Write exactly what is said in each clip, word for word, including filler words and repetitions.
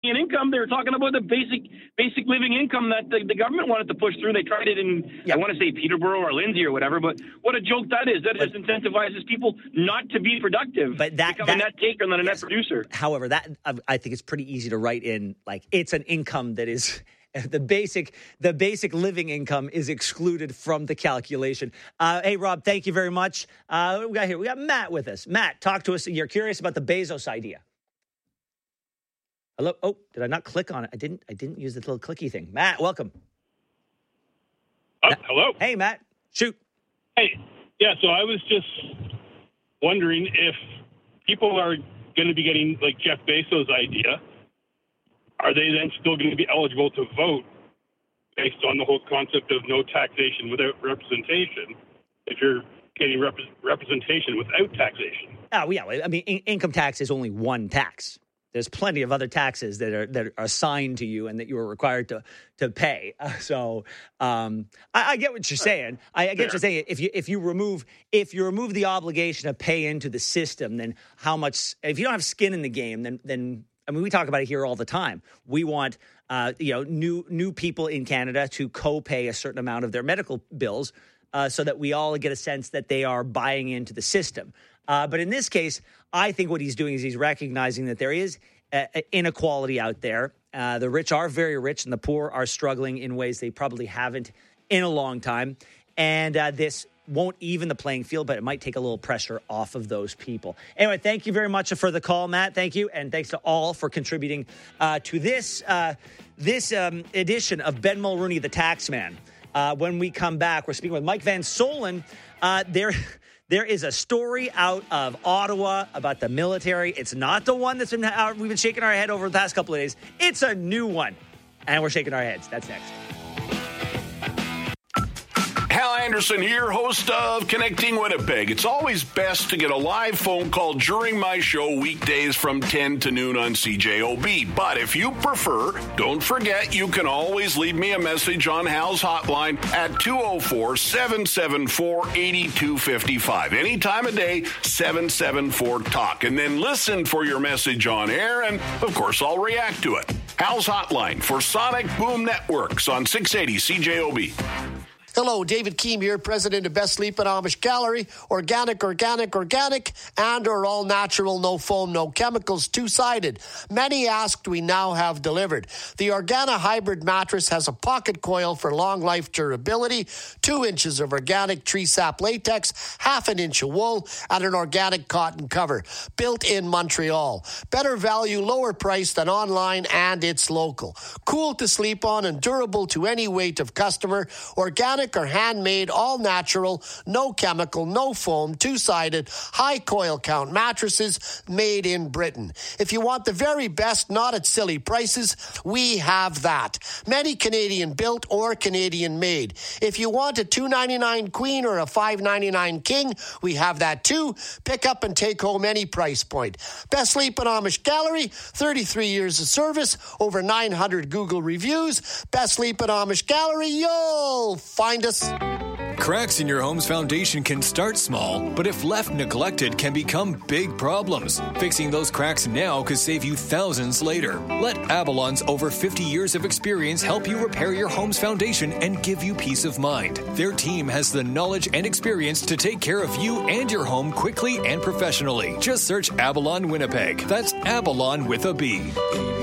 median income. They were talking about the basic basic living income that the, the government wanted to push through. They tried it in, yeah. I want to say Peterborough or Lindsay or whatever, but what a joke that is. That but, just incentivizes people not to be productive, but that, become that, a net taker and then a yes. net producer. However, that I think it's pretty easy to write in, like, it's an income that is... The basic the basic living income is excluded from the calculation. Uh, hey, Rob, thank you very much. Uh, we got here. We got Matt with us. Matt, talk to us. You're curious about the Bezos idea. Hello. Oh, did I not click on it? I didn't. I didn't use the little clicky thing. Matt, welcome. Oh, hello. Hey, Matt. Shoot. Hey. Yeah. So I was just wondering if people are going to be getting like Jeff Bezos' idea. Are they then still going to be eligible to vote based on the whole concept of no taxation without representation if you're getting rep- representation without taxation? Oh, yeah. I mean, in- income tax is only one tax. There's plenty of other taxes that are that are assigned to you and that you are required to to pay. Uh, so um, I, I get what you're saying. I, I get what you're saying. If you if you remove if you remove the obligation to pay into the system, then how much? If you don't have skin in the game, then then. I mean, we talk about it here all the time. We want, uh, you know, new new people in Canada to co-pay a certain amount of their medical bills uh, so that we all get a sense that they are buying into the system. Uh, but in this case, I think what he's doing is he's recognizing that there is uh, inequality out there. Uh, the rich are very rich and the poor are struggling in ways they probably haven't in a long time. And uh, this won't even the playing field, but it might take a little pressure off of those people. Anyway, thank you very much for the call, Matt. Thank you. And thanks to all for contributing uh, to this uh, this um, edition of Ben Mulrooney, the Taxman. Uh, when we come back, we're speaking with Mike Van Solen. Uh, there, there is a story out of Ottawa about the military. It's not the one that's been uh, we've been shaking our head over the past couple of days. It's a new one. And we're shaking our heads. That's next. Hal Anderson here, host of Connecting Winnipeg. It's always best to get a live phone call during my show weekdays from ten to noon on C J O B. But if you prefer, don't forget you can always leave me a message on Hal's hotline at two oh four, seven seven four, eight two five five. Any time of day, seven seven four, talk. And then listen for your message on air, and of course I'll react to it. Hal's hotline for Sonic Boom Networks on six eighty C J O B. Hello, David Keem here, president of Best Sleep and Amish Gallery. Organic, organic, organic, and or all natural, no foam, no chemicals, two-sided. Many asked, we now have delivered. The Organa Hybrid mattress has a pocket coil for long life durability, two inches of organic tree sap latex, half an inch of wool, and an organic cotton cover. Built in Montreal. Better value, lower price than online, and it's local. Cool to sleep on and durable to any weight of customer. Organic or handmade, all natural, no chemical, no foam, two-sided, high coil count mattresses made in Britain. If you want the very best, not at silly prices, we have that. Many Canadian built or Canadian made. If you want a two ninety-nine queen or a five ninety-nine king, we have that too. Pick up and take home any price point. Best Sleep and Amish Gallery, thirty-three years of service, over nine hundred Google reviews. Best Sleep and Amish Gallery, you'll find us. Cracks in your home's foundation can start small, but if left neglected can become big problems. Fixing those cracks now could save you thousands later. Let Avalon's over fifty years of experience help you repair your home's foundation and give you peace of mind. Their team has the knowledge and experience to take care of you and your home quickly and professionally. Just search Avalon Winnipeg. That's Avalon with a B.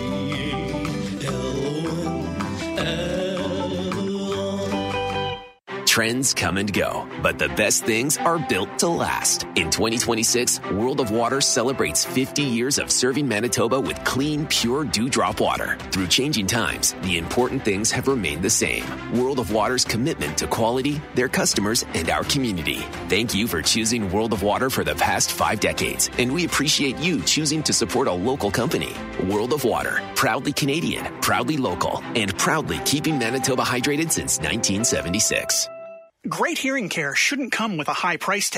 Trends come and go, but the best things are built to last. In twenty twenty-six, World of Water celebrates fifty years of serving Manitoba with clean, pure dewdrop water. Through changing times, the important things have remained the same. World of Water's commitment to quality, their customers, and our community. Thank you for choosing World of Water for the past five decades, and we appreciate you choosing to support a local company. World of Water, proudly Canadian, proudly local, and proudly keeping Manitoba hydrated since nineteen seventy-six. Great hearing care shouldn't come with a high price tag.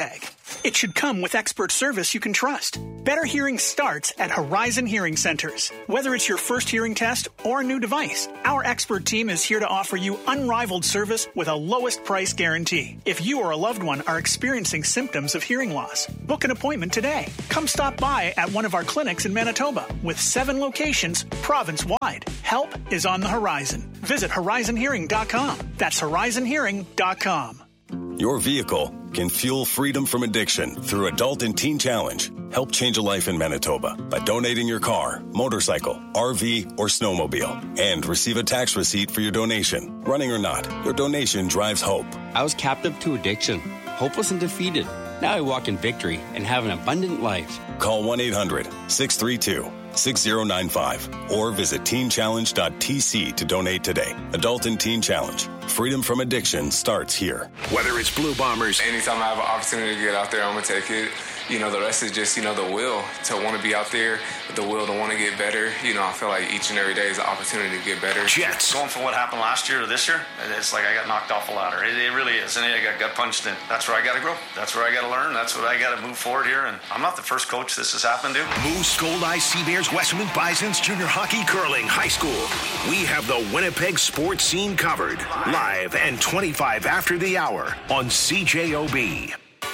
It should come with expert service you can trust. Better hearing starts at Horizon Hearing Centers. Whether it's your first hearing test or a new device, our expert team is here to offer you unrivaled service with a lowest price guarantee. If you or a loved one are experiencing symptoms of hearing loss, book an appointment today. Come stop by at one of our clinics in Manitoba with seven locations province-wide. Help is on the horizon. Visit horizon hearing dot com. That's horizon hearing dot com. Your vehicle can fuel freedom from addiction through Adult and Teen Challenge. Help change a life in Manitoba by donating your car, motorcycle, R V, or snowmobile. And receive a tax receipt for your donation. Running or not, your donation drives hope. I was captive to addiction, hopeless and defeated. Now I walk in victory and have an abundant life. Call one eight hundred six three two six zero nine five or visit teen challenge dot t c to donate today. Adult and Teen Challenge. Freedom from addiction starts here. Whether it's Blue Bombers. Anytime I have an opportunity to get out there, I'm going to take it. You know, the rest is just, you know, the will to want to be out there, the will to want to get better. You know, I feel like each and every day is an opportunity to get better. Jets. Going from what happened last year to this year, it's like I got knocked off a ladder. It, it really is. And I got, got punched in. That's where I got to grow. That's where I got to learn. That's what I got to move forward here. And I'm not the first coach this has happened to. Moose, Gold-Eye, Sea Bears, Westman Bisons, Junior Hockey, Curling, High School. We have the Winnipeg sports scene covered. Live and twenty-five after the hour on C J O B.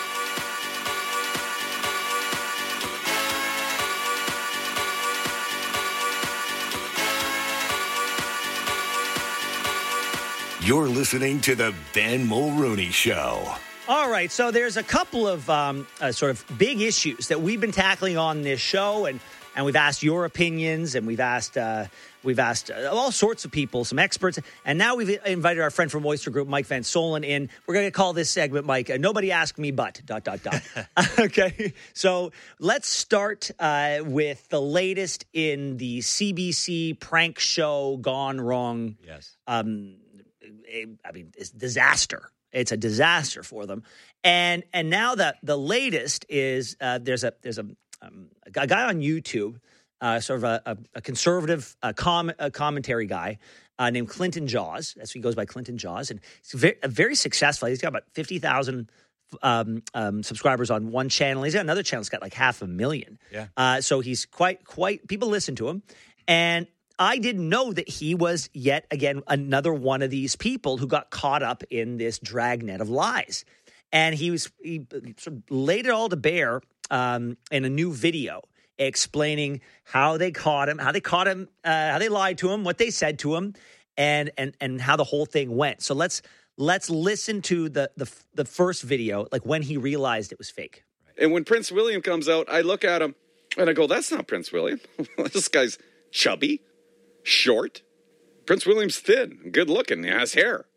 You're listening to the Ben Mulrooney Show. All right, so there's a couple of um, uh, sort of big issues that we've been tackling on this show, and and we've asked your opinions, and we've asked uh, we've asked uh, all sorts of people, some experts, and now we've invited our friend from Oyster Group, Mike Van Solen, in. We're going to call this segment, Mike, uh, Nobody Asked Me But, dot, dot, dot. Okay, so let's start uh, with the latest in the C B C prank show gone wrong. Yes. Um, I mean, it's disaster. It's a disaster for them. And and now that the latest is uh, there's a there's a, um, a guy on YouTube, uh, sort of a, a, a conservative uh, com- a commentary guy uh, named Clinton Jaws. That's what he goes by, Clinton Jaws. And he's very, very successful. He's got about fifty thousand um, um, subscribers on one channel. He's got another channel that's got like half a million. Yeah. Uh, so he's quite, quite, people listen to him. And I didn't know that he was yet again another one of these people who got caught up in this dragnet of lies. And he was he sort of laid it all to bear um, in a new video explaining how they caught him, how they caught him, uh, how they lied to him, what they said to him, and and and how the whole thing went. So let's let's listen to the the the first video, like when he realized it was fake. And when Prince William comes out, I look at him and I go, "That's not Prince William. This guy's chubby, short. Prince William's thin, good looking, he has hair."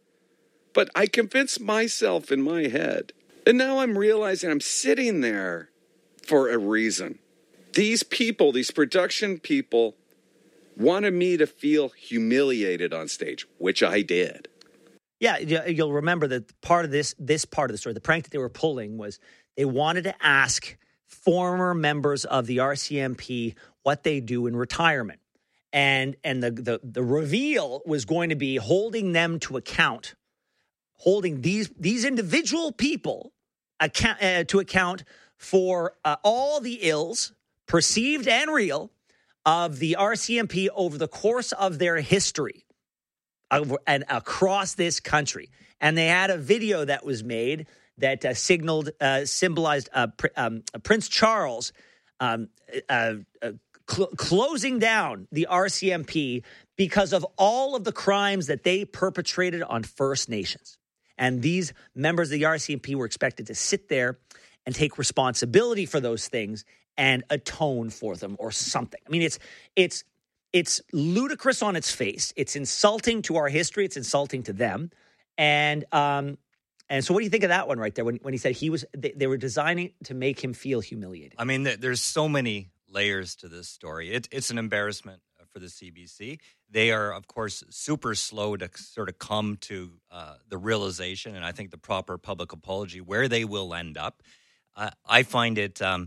But I convinced myself in my head. And now I'm realizing I'm sitting there for a reason. These people, these production people, wanted me to feel humiliated on stage, which I did. Yeah, you'll remember that part of this, this part of the story, the prank that they were pulling was they wanted to ask former members of the R C M P what they do in retirement. And and the, the, the reveal was going to be holding them to account, holding these these individual people account, uh, to account for uh, all the ills, perceived and real, of the R C M P over the course of their history uh, and across this country. And they had a video that was made that uh, signaled, uh, symbolized uh, pr- um, Prince Charles um, uh, uh, cl- closing down the R C M P because of all of the crimes that they perpetrated on First Nations. And these members of the R C M P were expected to sit there and take responsibility for those things and atone for them or something. I mean, it's it's it's ludicrous on its face. It's insulting to our history. It's insulting to them. And um, and so what do you think of that one right there when, when he said he was they, they were designing to make him feel humiliated? I mean, there's so many layers to this story. It, it's an embarrassment for the C B C. They are, of course, super slow to sort of come to uh, the realization, and I think the proper public apology, where they will end up. Uh, I find it, um,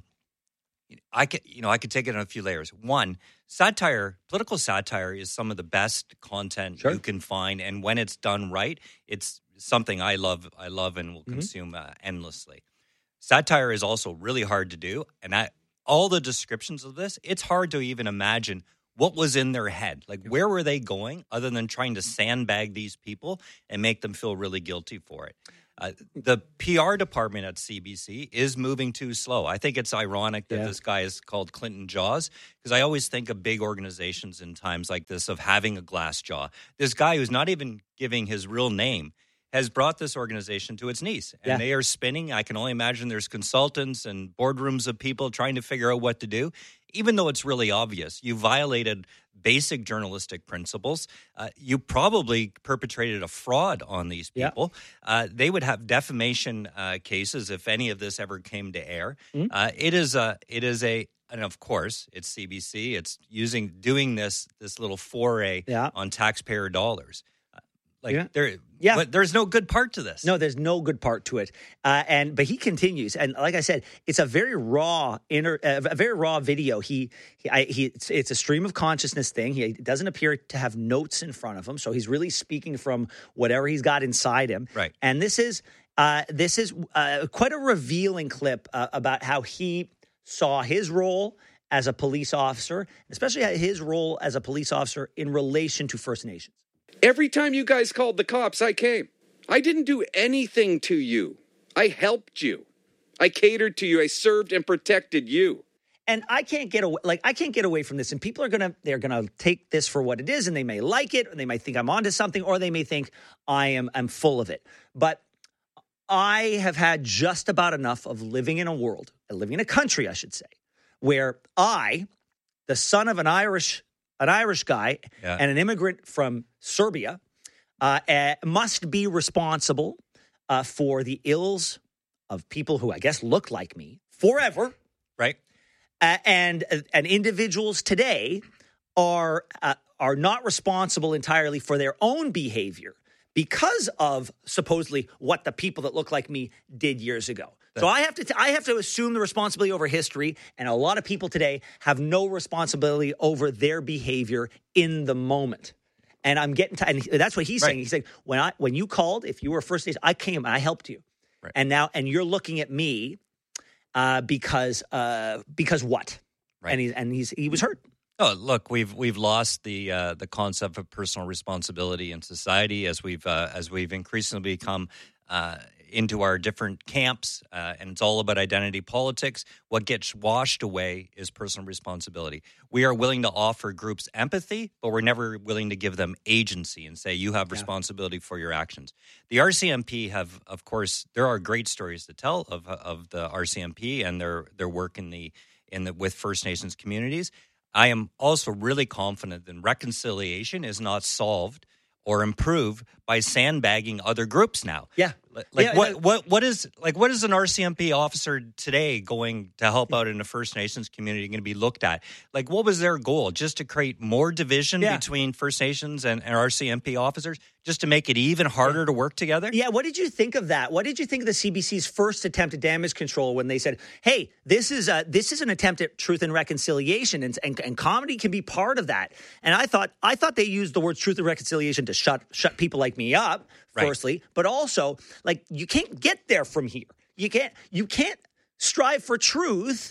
I could, you know, I could take it in a few layers. One, satire, political satire is some of the best content sure. you can find, and when it's done right, it's something I love, I love and will mm-hmm. consume uh, endlessly. Satire is also really hard to do. And I, all the descriptions of this, it's hard to even imagine what was in their head. Like, where were they going other than trying to sandbag these people and make them feel really guilty for it? Uh, the P R department at C B C is moving too slow. I think it's ironic that yeah. this guy is called Clinton Jaws, because I always think of big organizations in times like this of having a glass jaw. This guy who's not even giving his real name has brought this organization to its knees, and yeah. they are spinning. I can only imagine there's consultants and boardrooms of people trying to figure out what to do, even though it's really obvious. You violated basic journalistic principles. Uh, you probably perpetrated a fraud on these people. Yeah. Uh, they would have defamation uh, cases if any of this ever came to air. Mm-hmm. Uh, it is a, it is a, and of course, it's C B C. It's using doing this this little foray yeah. on taxpayer dollars. Like yeah. there, yeah. But there's no good part to this. No, there's no good part to it. Uh, and but he continues, and like I said, it's a very raw inner, uh, a very raw video. He, he, I, he it's, it's a stream of consciousness thing. He doesn't appear to have notes in front of him, so he's really speaking from whatever he's got inside him. Right. And this is, uh, this is uh, quite a revealing clip uh, about how he saw his role as a police officer, especially his role as a police officer in relation to First Nations. Every time you guys called the cops, I came. I didn't do anything to you. I helped you. I catered to you. I served and protected you. And I can't get away, like I can't get away from this. And people are gonna, they're gonna take this for what it is, and they may like it, and they might think I'm onto something, or they may think I am, I'm full of it. But I have had just about enough of living in a world, living in a country, I should say, where I, the son of an Irish. An Irish guy yeah. and an immigrant from Serbia uh, uh, must be responsible uh, for the ills of people who I guess look like me forever, right? Uh, and uh, and individuals today are uh, are not responsible entirely for their own behavior because of supposedly what the people that look like me did years ago. So I have to t- I have to assume the responsibility over history, and a lot of people today have no responsibility over their behavior in the moment. And I'm getting to, and that's what he's right. saying. He's saying when I when you called, if you were First Nations, I came and I helped you, right. and now and you're looking at me uh, because uh, because what? Right. And he's and he's he was hurt. Oh, look, we've we've lost the uh, the concept of personal responsibility in society as we've uh, as we've increasingly become. Uh, into our different camps, uh, and it's all about identity politics. What gets washed away is personal responsibility. We are willing to offer groups empathy, but we're never willing to give them agency and say, you have responsibility yeah. for your actions. The R C M P have, of course, there are great stories to tell of of the R C M P and their their work in the in the with First Nations communities. I am also really confident that reconciliation is not solved or improved by sandbagging other groups now. Yeah. Like yeah, what, yeah. what what is like what is an R C M P officer today going to help out in a First Nations community going to be looked at? Like, what was their goal? Just to create more division yeah. between First Nations and, and R C M P officers, just to make it even harder yeah. to work together? Yeah. What did you think of that? What did you think of the C B C's first attempt at damage control when they said, "Hey, this is a this is an attempt at truth and reconciliation, and and, and comedy can be part of that." And I thought I thought they used the words truth and reconciliation to shut shut people like me up. Right. Firstly, but also, like, you can't get there from here. You can't you can't strive for truth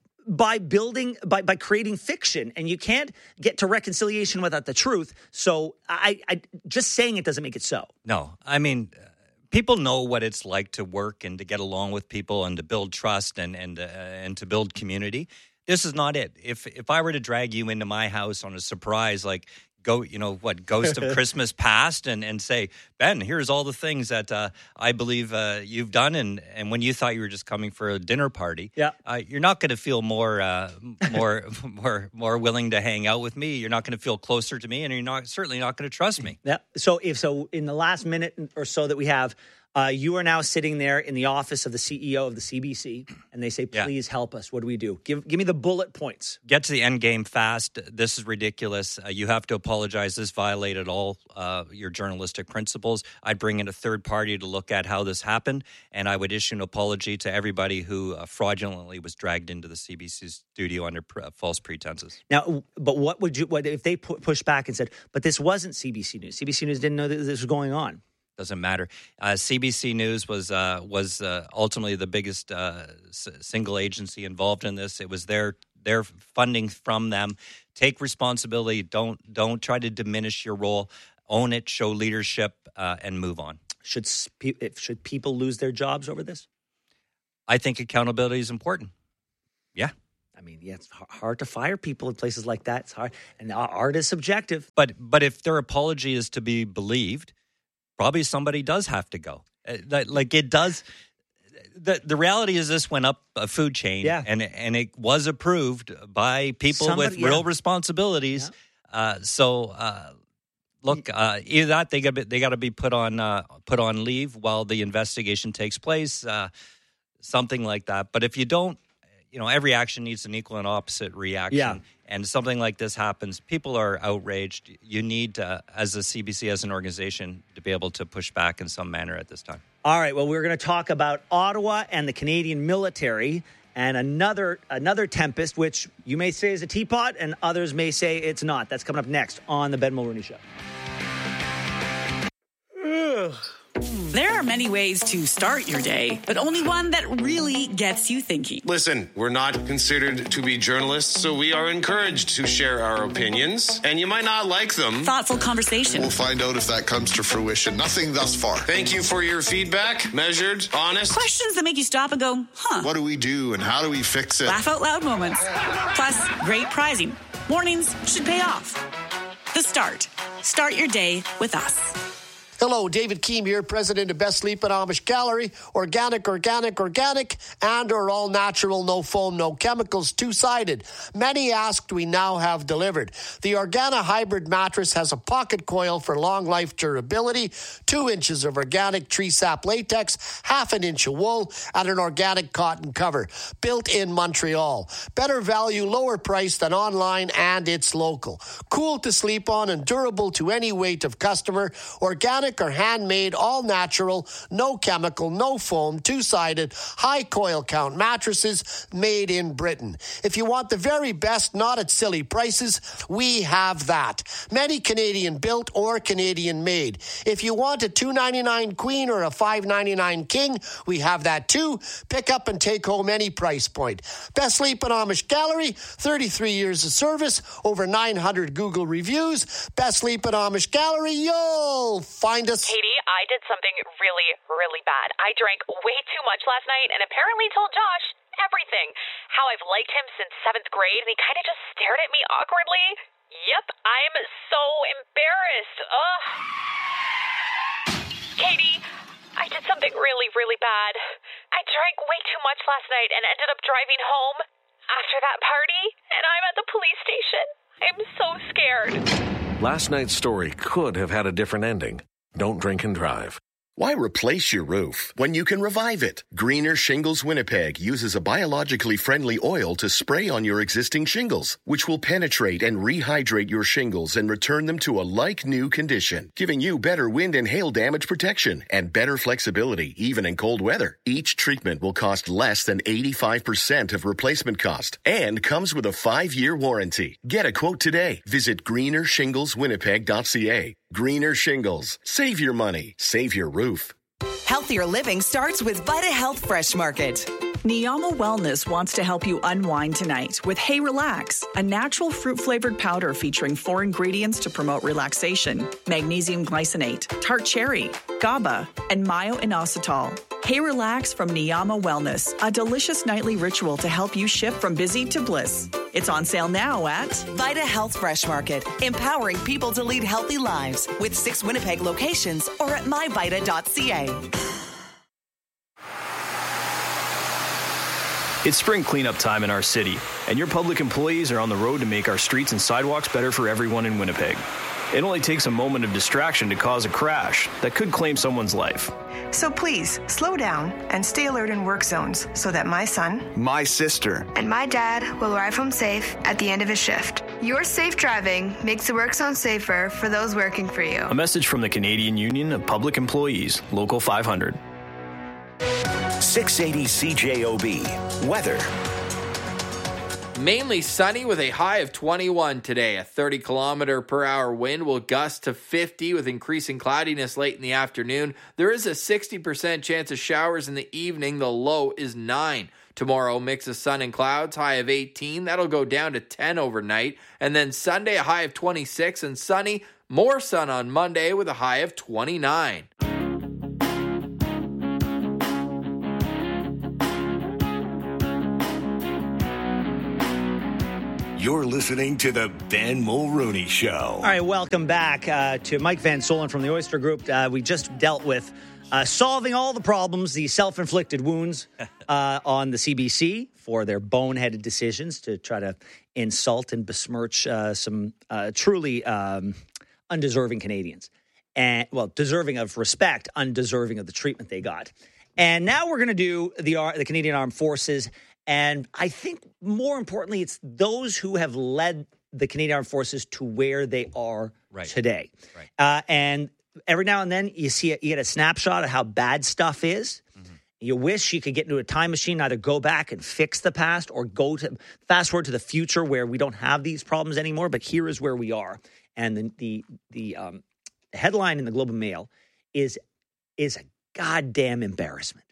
by building by by creating fiction, and you can't get to reconciliation without the truth. So I, I just saying it doesn't make it so. No, I mean, uh, people know what it's like to work and to get along with people and to build trust and and uh, and to build community. This is not it. If if I were to drag you into my house on a surprise, like. Go, you know, what, Ghost of Christmas Past and, and say, Ben, here's all the things that uh, I believe uh, you've done. And, and when you thought you were just coming for a dinner party, yeah. uh, you're not going to feel more, uh, more, more, more willing to hang out with me. You're not going to feel closer to me, and you're not certainly not going to trust me. Yeah. So if so, in the last minute or so that we have, Uh, you are now sitting there in the office of the C E O of the C B C, and they say, please yeah. help us. What do we do? Give give me the bullet points. Get to the end game fast. This is ridiculous. Uh, you have to apologize. This violated all uh, your journalistic principles. I'd bring in a third party to look at how this happened, and I would issue an apology to everybody who uh, fraudulently was dragged into the C B C studio under pr- uh, false pretenses. Now, but what would you, what if they pu- pushed back and said, but this wasn't C B C News? C B C News didn't know that this was going on. doesn't matter. Uh, C B C News was uh, was uh, ultimately the biggest uh, s- single agency involved in this. It was their their funding from them. Take responsibility. Don't don't try to diminish your role. Own it. Show leadership, uh, and move on. Should spe- should people lose their jobs over this? I think accountability is important. Yeah. I mean, yeah, it's hard to fire people in places like that. It's hard, and art is subjective. But but if their apology is to be believed, probably somebody does have to go. Uh, that, like it does. The the reality is this went up a food chain, yeah. and and it was approved by people Somebody, with yeah. real responsibilities. Yeah. Uh, so uh, look, uh, either that they got they got to be put on uh, put on leave while the investigation takes place, uh, something like that. But if you don't. You know, every action needs an equal and opposite reaction. Yeah. And something like this happens. People are outraged. You need, uh, as a C B C, as an organization, to be able to push back in some manner at this time. All right. Well, we're going to talk about Ottawa and the Canadian military and another another tempest, which you may say is a teapot and others may say it's not. That's coming up next on the Ben Mulroney Show. There are many ways to start your day, but only one that really gets you thinking. Listen, we're not considered to be journalists, so we are encouraged to share our opinions, and you might not like them. Thoughtful conversation. We'll find out if that comes to fruition. Nothing thus far. Thank you for your feedback. Measured, honest. Questions that make you stop and go, huh. What do we do and how do we fix it? Laugh out loud moments. Plus, great prizing. Mornings should pay off. The Start. Start your day with us. Hello, David Keem here, president of Best Sleep and Amish Gallery. Organic, organic, organic, and or all natural, no foam, no chemicals, two-sided. Many asked, we now have delivered. The Organa Hybrid mattress has a pocket coil for long life durability, two inches of organic tree sap latex, half an inch of wool, and an organic cotton cover. Built in Montreal. Better value, lower price than online, and it's local. Cool to sleep on and durable to any weight of customer. Organic or handmade, all natural, no chemical, no foam, two-sided, high coil count mattresses made in Britain. If you want the very best, not at silly prices, we have that. Many Canadian built or Canadian made. If you want a two ninety-nine queen or a five ninety-nine king, we have that too. Pick up and take home any price point. Best Sleep and Amish Gallery, thirty-three years of service, over nine hundred Google reviews. Best Sleep and Amish Gallery, you'll find us. Katie, I did something really, really bad. I drank way too much last night and apparently told Josh everything. How I've liked him since seventh grade and he kind of just stared at me awkwardly. Yep, I'm so embarrassed. Ugh. Katie, I did something really, really bad. I drank way too much last night and ended up driving home after that party, and I'm at the police station. I'm so scared. Last night's story could have had a different ending. Don't drink and drive. Why replace your roof when you can revive it? Greener Shingles Winnipeg uses a biologically friendly oil to spray on your existing shingles, which will penetrate and rehydrate your shingles and return them to a like-new condition, giving you better wind and hail damage protection and better flexibility even in cold weather. Each treatment will cost less than eighty-five percent of replacement cost and comes with a five-year warranty. Get a quote today. Visit greener shingles winnipeg dot c a. Greener Shingles. Save your money. Save your roof. Healthier living starts with Vita Health Fresh Market. Niyama Wellness wants to help you unwind tonight with Hey Relax, a natural fruit-flavored powder featuring four ingredients to promote relaxation: magnesium glycinate, tart cherry, GABA, and myo-inositol. Hey Relax from Niyama Wellness, a delicious nightly ritual to help you shift from busy to bliss. It's on sale now at Vita Health Fresh Market, empowering people to lead healthy lives with six Winnipeg locations or at my vita dot c a. It's spring cleanup time in our city, and your public employees are on the road to make our streets and sidewalks better for everyone in Winnipeg. It only takes a moment of distraction to cause a crash that could claim someone's life. So please, slow down and stay alert in work zones so that my son, my sister, and my dad will arrive home safe at the end of his shift. Your safe driving makes the work zone safer for those working for you. A message from the Canadian Union of Public Employees, Local five hundred. six eighty C J O B. Weather. Mainly sunny with a high of twenty-one today. A thirty kilometer per hour wind will gust to fifty with increasing cloudiness late in the afternoon. There is a sixty percent chance of showers in the evening. The low is nine. Tomorrow, mix of sun and clouds, high of eighteen. That'll go down to ten overnight. And then Sunday, a high of twenty-six and sunny. More sun on Monday with a high of twenty-nine. You're listening to the Ben Mulrooney Show. All right, welcome back uh, to Mike Van Solen from the Oyster Group. Uh, we just dealt with uh, solving all the problems, the self-inflicted wounds uh, on the C B C for their boneheaded decisions to try to insult and besmirch uh, some uh, truly um, undeserving Canadians. And, well, deserving of respect, undeserving of the treatment they got. And now we're going to do the, the Canadian Armed Forces. And I think more importantly, it's those who have led the Canadian Armed Forces to where they are right. today. Right. Uh, and every now and then you see a, you get a snapshot of how bad stuff is. Mm-hmm. You wish you could get into a time machine, either go back and fix the past or go to fast forward to the future where we don't have these problems anymore. But here is where we are. And the the the um, headline in the Globe and Mail is is a goddamn embarrassment.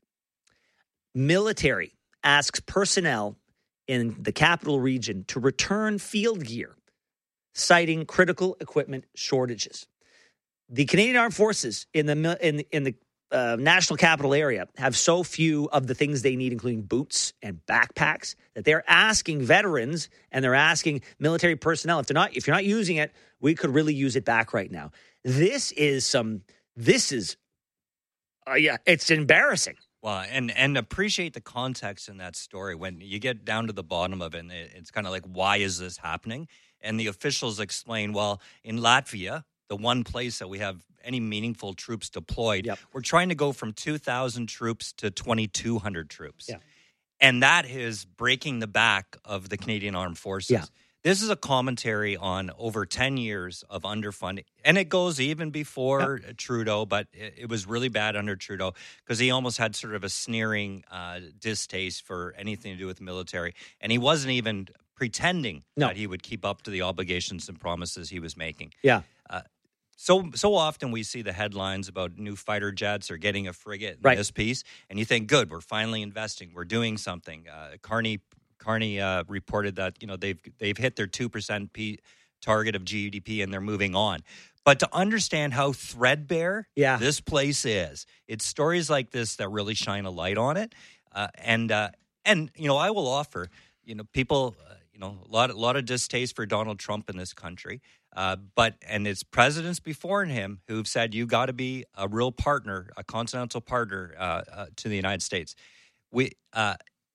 Military asks personnel in the capital region to return field gear, citing critical equipment shortages. The Canadian Armed Forces in the in in the uh, national capital area have so few of the things they need, including boots and backpacks, that they're asking veterans and they're asking military personnel, if they're not, if you're not using it, we could really use it back right now. This is some. This is, uh, yeah, it's embarrassing. Well, and and appreciate the context in that story. When you get down to the bottom of it, and it, it's kind of like, why is this happening? And the officials explain, well, in Latvia, the one place that we have any meaningful troops deployed, yep. we're trying to go from two thousand troops to twenty-two hundred troops. Yeah. And that is breaking the back of the Canadian Armed Forces. Yeah. This is a commentary on over ten years of underfunding. And it goes even before yep. Trudeau, but it, it was really bad under Trudeau because he almost had sort of a sneering uh, distaste for anything to do with the military. And he wasn't even pretending no. that he would keep up to the obligations and promises he was making. Yeah. Uh, so so often we see the headlines about new fighter jets or getting a frigate in right. this piece, and you think, good, we're finally investing. We're doing something. Uh, Carney Carney uh, reported that, you know, they've they've hit their two percent P target of G D P and they're moving on. But to understand how threadbare yeah. this place is, it's stories like this that really shine a light on it. Uh, and uh, and you know, I will offer, you know, people, uh, you know, a lot a lot of distaste for Donald Trump in this country. Uh, but and it's presidents before him who've said you got to be a real partner, a continental partner uh, uh, to the United States. We. Uh,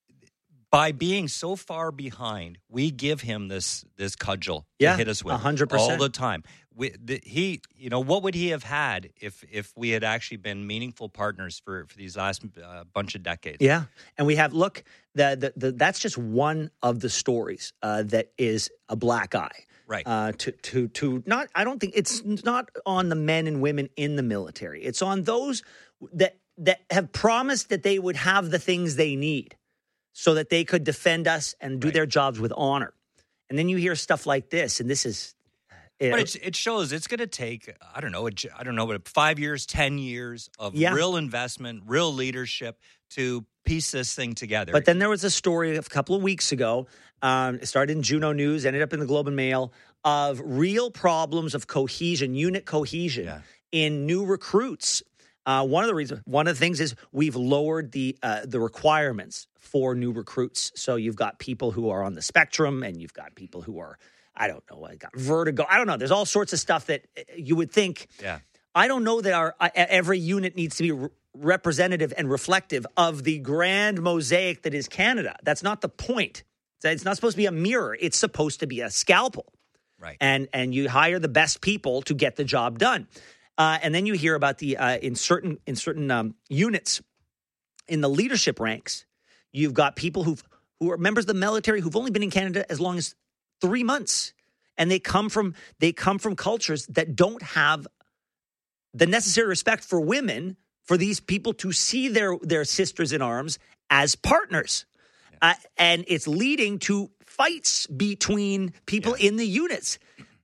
By being so far behind, we give him this this cudgel yeah, to hit us with one hundred percent. all the time. We, the, he, you know, what would he have had if if we had actually been meaningful partners for, for these last uh, bunch of decades? Yeah, and we have look the, the, the that's just one of the stories uh, that is a black eye. Right. Uh, to to to not. I don't think it's not on the men and women in the military. It's on those that that have promised that they would have the things they need, so that they could defend us and do right. their jobs with honor. And then you hear stuff like this, and this is... It, but it, it shows it's going to take, I don't know, I don't know, five years, ten years of yeah. real investment, real leadership to piece this thing together. But then there was a story a couple of weeks ago, um, it started in Juno News, ended up in the Globe and Mail, of real problems of cohesion, unit cohesion yeah. in new recruits. Uh, one of the reasons, one of the things is we've lowered the uh, the requirements for new recruits. So you've got people who are on the spectrum, and you've got people who are, I don't know, I got vertigo. I don't know. There's all sorts of stuff that you would think. Yeah. I don't know that our uh, every unit needs to be re- representative and reflective of the grand mosaic that is Canada. That's not the point. It's not supposed to be a mirror. It's supposed to be a scalpel. Right. And and you hire the best people to get the job done. Uh, and then you hear about the uh, in certain in certain um, units in the leadership ranks, you've got people who who are members of the military who've only been in Canada as long as three months, and they come from they come from cultures that don't have the necessary respect for women, for these people to see their their sisters in arms as partners, yeah. uh, and it's leading to fights between people yeah. in the units.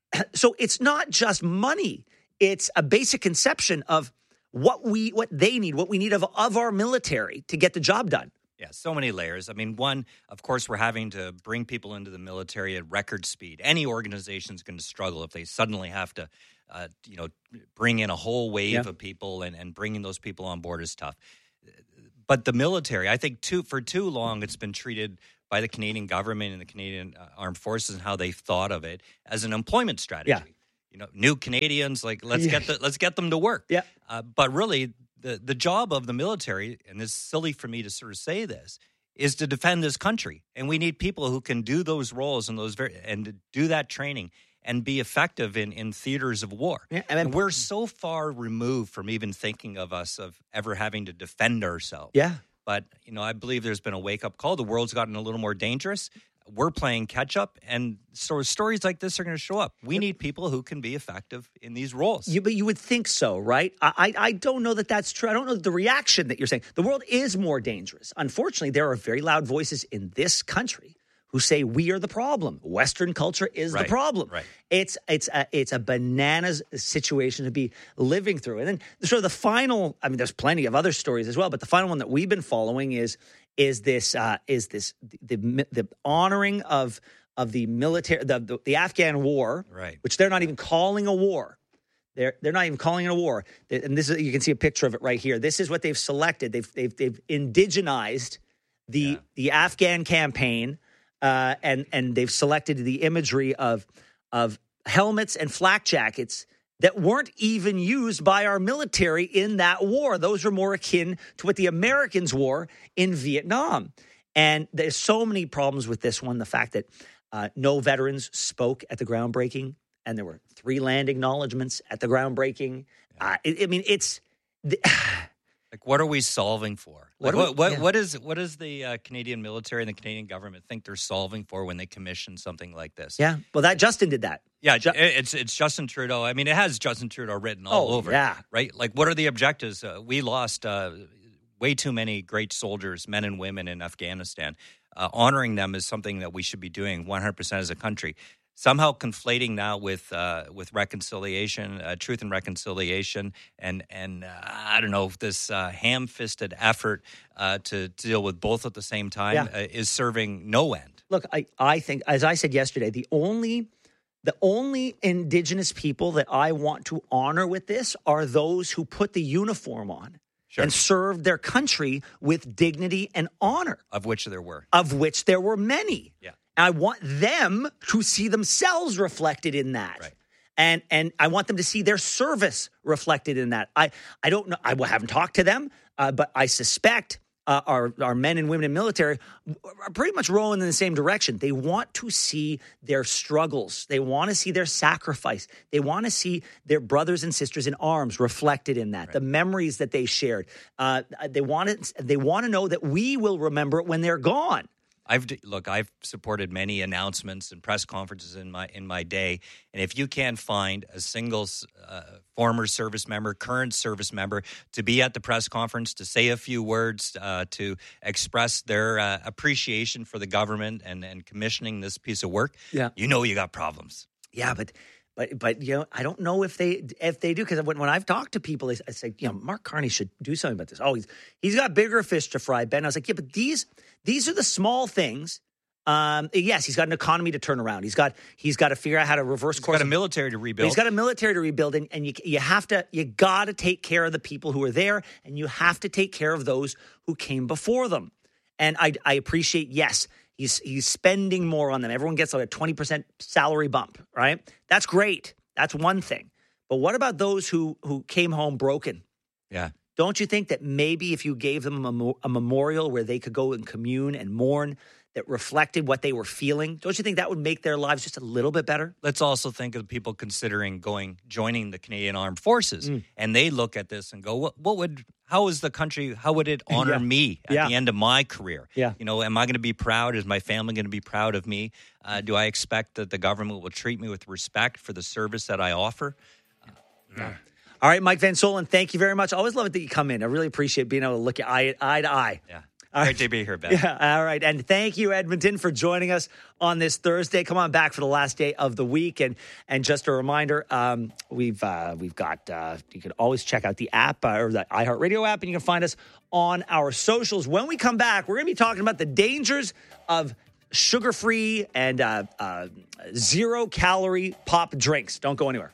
So it's not just money. It's a basic conception of what we what they need, what we need of, of our military to get the job done. Yeah, so many layers. I mean, one, of course, we're having to bring people into the military at record speed. Any organization is going to struggle if they suddenly have to, uh, you know, bring in a whole wave yeah. of people, and, and bringing those people on board is tough. But the military, I think, too, for too long, it's been treated by the Canadian government and the Canadian uh, Armed Forces and how they've thought of it as an employment strategy. Yeah. You know, new Canadians, like let's yeah. get the, let's get them to work. Yeah. Uh, but really, the the job of the military, and it's silly for me to sort of say this, is to defend this country, and we need people who can do those roles and those very, and to do that training and be effective in, in theaters of war. Yeah, and, and we're so far removed from even thinking of us of ever having to defend ourselves. Yeah. But, you know, I believe there's been a wake-up call. The world's gotten a little more dangerous. We're playing catch-up, and so stories like this are going to show up. We need people who can be effective in these roles. You, but you would think so, right? I, I I don't know that that's true. I don't know the reaction that you're saying. The world is more dangerous. Unfortunately, there are very loud voices in this country who say we are the problem. Western culture is Right, the problem. right. It's it's a, it's a bananas situation to be living through. And then sort of the final, I mean, there's plenty of other stories as well, but the final one that we've been following is is this uh, is this the, the the honoring of of the military the, the the Afghan war, Right. which they're not even calling a war. They're they're not even calling it a war. And this is, you can see a picture of it right here. This is what they've selected. They've they've they've indigenized the Yeah. the Afghan campaign. Uh, and and they've selected the imagery of of helmets and flak jackets that weren't even used by our military in that war. Those are more akin to what the Americans wore in Vietnam. And there's so many problems with this one. The fact that uh, no veterans spoke at the groundbreaking, and there were three land acknowledgments at the groundbreaking. Uh, I, I mean, it's. The, Like, what are we solving for? What Like, are we- what what, yeah. what is what does the uh, Canadian military and the Canadian government think they're solving for when they commission something like this? yeah, well, that Justin did that. Yeah, it- it's it's Justin Trudeau. I mean, it has Justin Trudeau written all Oh, over. yeah. it, right. Like, what are the objectives? Uh, we lost uh, way too many great soldiers, men and women in Afghanistan. Uh, honoring them is something that we should be doing one hundred percent as a country. Somehow conflating now with uh, with reconciliation, uh, truth and reconciliation, and and uh, I don't know, this uh, ham-fisted effort uh, to deal with both at the same time Yeah. uh, is serving no end. Look, I, I think, as I said yesterday, the only the only Indigenous people that I want to honor with this are those who put the uniform on Sure. and served their country with dignity and honor, Of which there were. of which there were many. Yeah. And I want them to see themselves reflected in that. Right. And and I want them to see their service reflected in that. I, I don't know. I haven't talked to them, uh, but I suspect uh, our, our men and women in military are pretty much rolling in the same direction. They want to see their struggles. They want to see their sacrifice. They want to see their brothers and sisters in arms reflected in that, Right. the memories that they shared. Uh, they want it, They want to know that we will remember it when they're gone. I've look. I've supported many announcements and press conferences in my in my day, and if you can't find a single uh, former service member, current service member, to be at the press conference to say a few words, uh, to express their uh, appreciation for the government and and commissioning this piece of work, Yeah. you know you got problems. Yeah, but but but you know, I don't know if they if they do, because when, when I've talked to people, I, I say, you know, Mark Carney should do something about this. Oh, he's he's got bigger fish to fry, Ben. I was like, yeah, but these these are the small things. Um, yes, he's got an economy to turn around. He's got he's got to figure out how to reverse He's course. got a military to But rebuild. he's got a military to rebuild, and, and you you have to you got to take care of the people who are there, and you have to take care of those who came before them. And I I appreciate, yes, he's he's spending more on them. Everyone gets like a twenty percent salary bump, right? That's great. That's one thing. But what about those who who came home broken? yeah. Don't you think that maybe if you gave them a, mo- a memorial where they could go and commune and mourn that reflected what they were feeling, don't you think that would make their lives just a little bit better? Let's also think of the people considering going, joining the Canadian Armed Forces, Mm. and they look at this and go, "What? What would? How is the country? How would it honor Yeah. me at Yeah. the end of my career? Yeah. You know, am I going to be proud? Is my family going to be proud of me? Uh, do I expect that the government will treat me with respect for the service that I offer?" All right, Mike Van Solen, thank you very much. I always love it that you come in. I really appreciate being able to look at eye, eye to eye. Yeah. All Great to be here, Ben. Yeah, all right. And thank you, Edmonton, for joining us on this Thursday. Come on back for the last day of the week. And and just a reminder, um, we've uh, we've got, uh, you can always check out the app uh, or the iHeartRadio app, and you can find us on our socials. When we come back, we're going to be talking about the dangers of sugar-free and uh, uh, zero-calorie pop drinks. Don't go anywhere.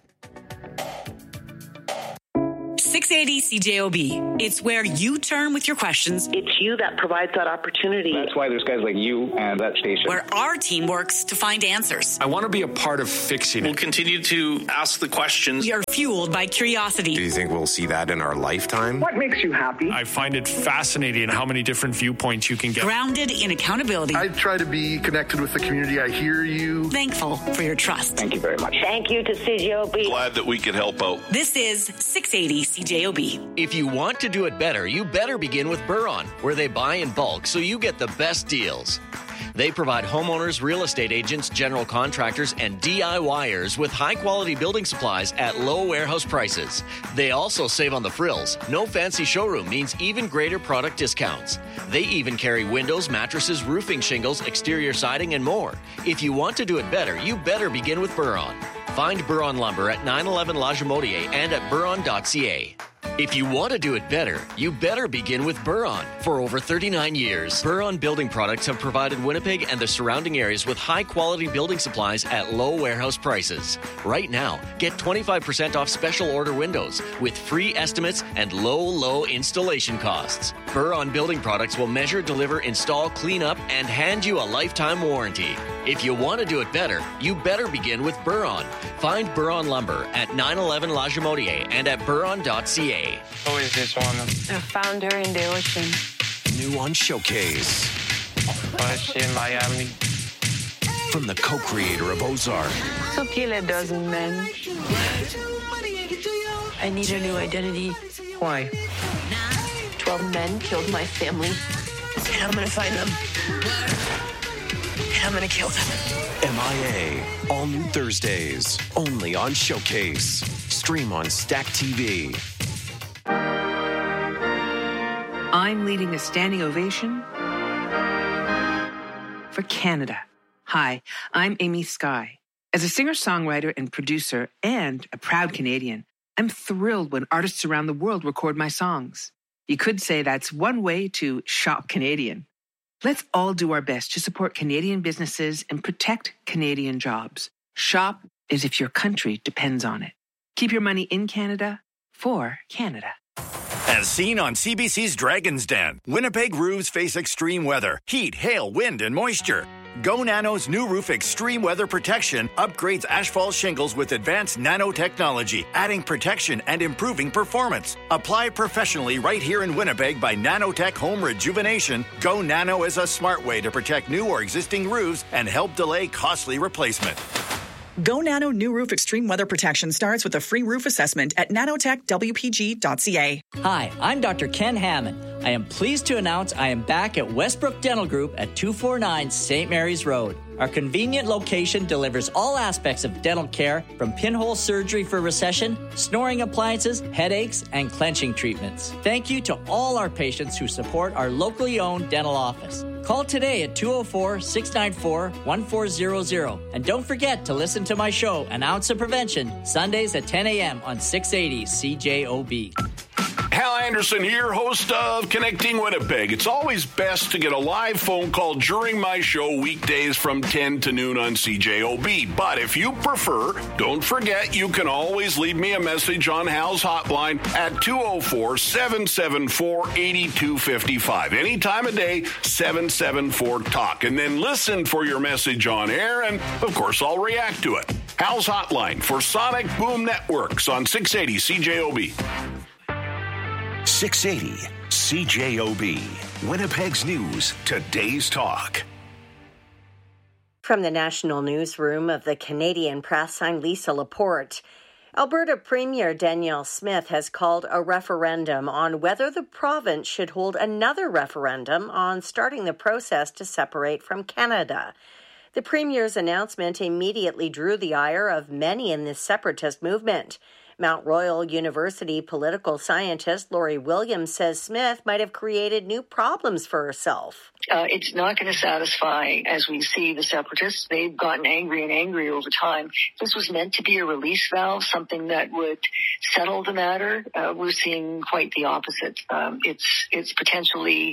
six eighty C J O B. It's where you turn with your questions. It's you that provides that opportunity. That's why there's guys like you and that station. Where our team works to find answers. I want to be a part of fixing it. We'll continue to ask the questions. We are fueled by curiosity. Do you think we'll see that in our lifetime? What makes you happy? I find it fascinating how many different viewpoints you can get. Grounded in accountability. I try to be connected with the community. I hear you. Thankful for your trust. Thank you very much. Thank you to C J O B. Glad that we could help out. This is six eighty C J O B. If you want to do it better, you better begin with Buron, where they buy in bulk so you get the best deals. They provide homeowners, real estate agents, general contractors, and DIYers with high-quality building supplies at low warehouse prices. They also save on the frills. No fancy showroom means even greater product discounts. They even carry windows, mattresses, roofing shingles, exterior siding, and more. If you want to do it better, you better begin with Buron. Find Buron Lumber at nine eleven La Jamodier and at buron dot c a. If you want to do it better, you better begin with Buron. For over thirty-nine years, Buron Building Products have provided Winnipeg and the surrounding areas with high-quality building supplies at low warehouse prices. Right now, get twenty-five percent off special order windows with free estimates and low, low installation costs. Buron Building Products will measure, deliver, install, clean up, and hand you a lifetime warranty. If you want to do it better, you better begin with Buron. Find Buron Lumber at nine eleven La Jamodier and at buron dot c a. Who is this one? A founder in the ocean. New on Showcase. Was in Miami. From the co-creator of Ozark. So kill a dozen men. I need a new identity. Why? Twelve men killed my family. And I'm gonna find them. And I'm gonna kill them. M I A. All new Thursdays. Only on Showcase. Stream on Stack T V. I'm leading a standing ovation for Canada. Hi, I'm Amy Skye. As a singer-songwriter and producer and a proud Canadian, I'm thrilled when artists around the world record my songs. You could say that's one way to shop Canadian. Let's all do our best to support Canadian businesses and protect Canadian jobs. Shop as if your country depends on it. Keep your money in Canada for Canada. As seen on C B C's Dragon's Den, Winnipeg roofs face extreme weather, heat, hail, wind, and moisture. Go Nano's new roof extreme weather protection upgrades asphalt shingles with advanced nanotechnology, adding protection and improving performance. Apply professionally right here in Winnipeg by Nanotech Home Rejuvenation. Go Nano is a smart way to protect new or existing roofs and help delay costly replacement. Go Nano New Roof Extreme Weather Protection starts with a free roof assessment at nanotech w p g dot c a. Hi, I'm Doctor Ken Hammond. I am pleased to announce I am back at Westbrook Dental Group at two forty-nine Saint Mary's Road. Our convenient location delivers all aspects of dental care, from pinhole surgery for recession, snoring appliances, headaches, and clenching treatments. Thank you to all our patients who support our locally owned dental office. Call today at two oh four, six nine four, one four zero zero. And don't forget to listen to my show, An Ounce of Prevention, Sundays at ten a.m. on six eighty C J O B. Hal Anderson here, host of Connecting Winnipeg. It's always best to get a live phone call during my show weekdays from ten to noon on C J O B. But if you prefer, don't forget you can always leave me a message on Hal's hotline at two oh four, seven seven four, eight two five five. Any time of day, seven seven four talk. And then listen for your message on air, and of course I'll react to it. Hal's hotline for Sonic Boom Networks on six eighty C J O B. six eighty C J O B. Winnipeg's News, today's talk. From the National Newsroom of the Canadian Press, I'm Lisa Laporte. Alberta Premier Danielle Smith has called a referendum on whether the province should hold another referendum on starting the process to separate from Canada. The Premier's announcement immediately drew the ire of many in the separatist movement. Mount Royal University political scientist Lori Williams says Smith might have created new problems for herself. Uh, it's not going to satisfy, as we see the separatists. They've gotten angry and angry over time. This was meant to be a release valve, something that would settle the matter. Uh, we're seeing quite the opposite. Um, it's it's potentially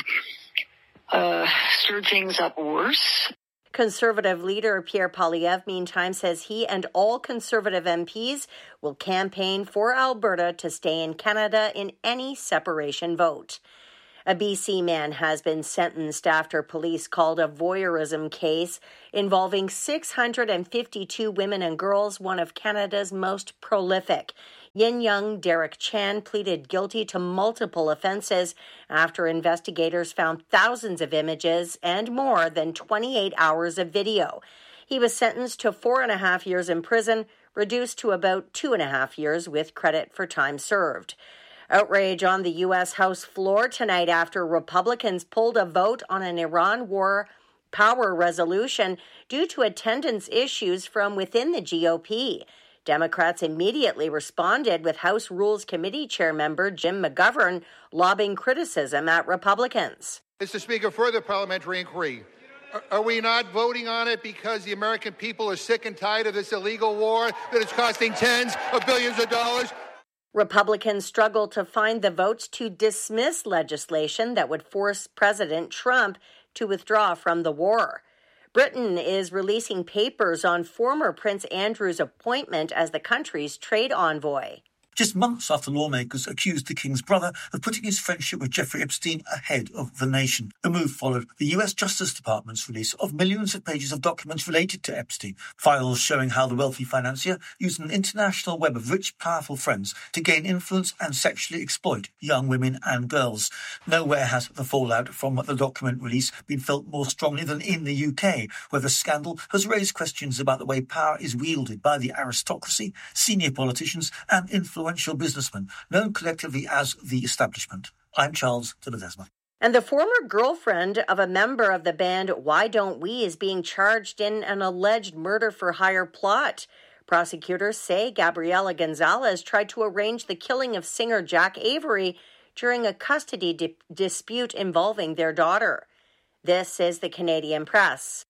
uh, stirred things up worse. Conservative leader Pierre Poilievre, meantime, says he and all Conservative M Ps will campaign for Alberta to stay in Canada in any separation vote. A B C man has been sentenced after police called a voyeurism case involving six hundred fifty-two women and girls, one of Canada's most prolific. Yin Young Derek Chan pleaded guilty to multiple offenses after investigators found thousands of images and more than twenty-eight hours of video. He was sentenced to four and a half years in prison, reduced to about two and a half years with credit for time served. Outrage on the U S House floor tonight after Republicans pulled a vote on an Iran war power resolution due to attendance issues from within the G O P. Democrats immediately responded with House Rules Committee Chair member Jim McGovern lobbing criticism at Republicans. Mister Speaker, further parliamentary inquiry. Are we not voting on it because the American people are sick and tired of this illegal war that is costing tens of billions of dollars? Republicans struggle to find the votes to dismiss legislation that would force President Trump to withdraw from the war. Britain is releasing papers on former Prince Andrew's appointment as the country's trade envoy. Just months after lawmakers accused the King's brother of putting his friendship with Jeffrey Epstein ahead of the nation. The move followed the U S Justice Department's release of millions of pages of documents related to Epstein, files showing how the wealthy financier used an international web of rich, powerful friends to gain influence and sexually exploit young women and girls. Nowhere has the fallout from the document release been felt more strongly than in the U K, where the scandal has raised questions about the way power is wielded by the aristocracy, senior politicians and influential influential businessmen, known collectively as the establishment. I'm Charles de Ledesma. And the former girlfriend of a member of the band Why Don't We is being charged in an alleged murder-for-hire plot. Prosecutors say Gabriela Gonzalez tried to arrange the killing of singer Jack Avery during a custody di- dispute involving their daughter. This is the Canadian Press.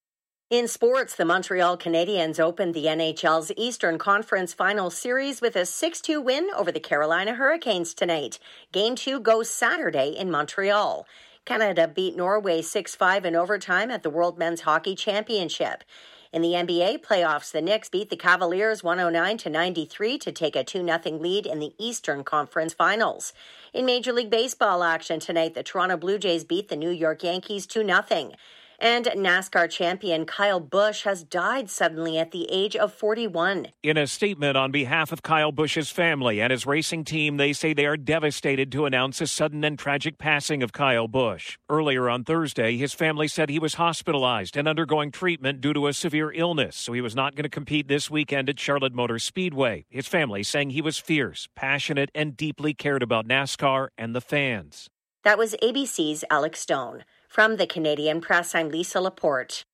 In sports, the Montreal Canadiens opened the N H L's Eastern Conference Final Series with a six two win over the Carolina Hurricanes tonight. Game two goes Saturday in Montreal. Canada beat Norway six five in overtime at the World Men's Hockey Championship. In the N B A playoffs, the Knicks beat the Cavaliers one oh nine to ninety-three to take a two nothing lead in the Eastern Conference Finals. In Major League Baseball action tonight, the Toronto Blue Jays beat the New York Yankees two nothing. And NASCAR champion Kyle Busch has died suddenly at the age of forty-one. In a statement on behalf of Kyle Busch's family and his racing team, they say they are devastated to announce a sudden and tragic passing of Kyle Busch. Earlier on Thursday, his family said he was hospitalized and undergoing treatment due to a severe illness, so he was not going to compete this weekend at Charlotte Motor Speedway. His family saying he was fierce, passionate, and deeply cared about NASCAR and the fans. That was A B C's Alex Stone. From the Canadian Press, I'm Lisa Laporte.